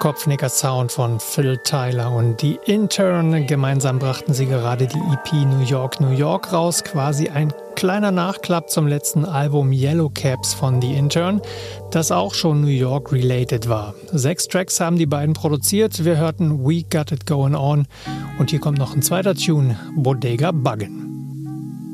Kopfnicker-Sound von Phil Tyler und die Intern. Gemeinsam brachten sie gerade die EP New York, New York raus. Quasi ein kleiner Nachklapp zum letzten Album Yellow Caps von The Intern, das auch schon New York-related war. 6 Tracks haben die beiden produziert. Wir hörten We Got It Going On und hier kommt noch ein zweiter Tune, Bodega Buggin'.